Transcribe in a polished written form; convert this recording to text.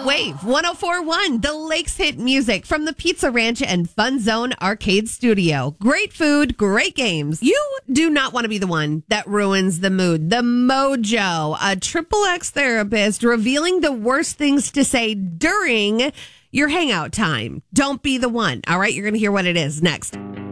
Wave 104.1, the Lakes hit music from the Pizza Ranch and Fun Zone Arcade Studio. Great food, great games. You do not want to be the one that ruins the mood. The Mojo, a XXX therapist revealing the worst things to say during your hangout time. Don't be the one. All right, you're going to hear what it is next.